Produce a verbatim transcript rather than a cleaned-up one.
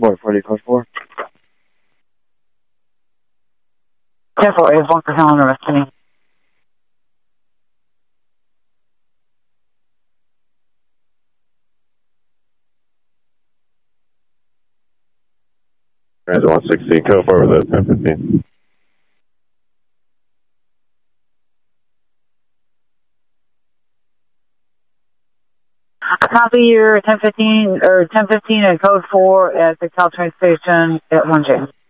four, forty, code four. Careful, is one percent on the rest of me. Transit one sixteen, code four with a ten fifteen. Copy your ten fifteen or ten fifteen and code four at the Caltrain station at one J.